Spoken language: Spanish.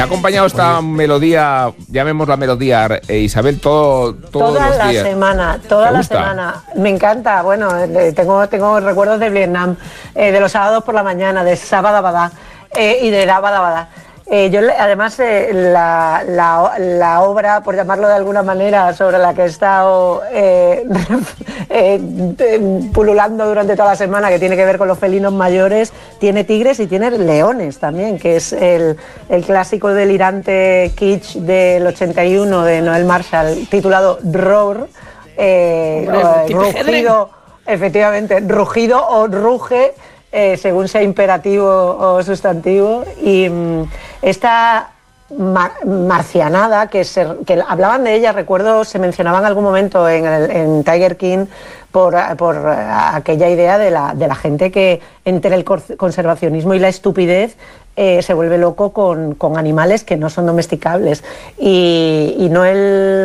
Me ha acompañado esta melodía, llamémosla melodía, Isabel, todos los días. Toda la semana. Me encanta. Bueno, tengo recuerdos de Vietnam, de los sábados por la mañana, de Sabadabada y de Dabadabada. Además, la obra, por llamarlo de alguna manera, sobre la que he estado pululando durante toda la semana, que tiene que ver con los felinos mayores, tiene tigres y tiene leones también, que es el clásico delirante kitsch del 81 de Noel Marshall, titulado Roar, rugido, efectivamente, rugido o ruge, según sea imperativo o sustantivo, y esta marcianada que hablaban de ella, recuerdo, se mencionaba en algún momento en Tiger King por aquella idea de la gente que entre el conservacionismo y la estupidez se vuelve loco con animales que no son domesticables, y no el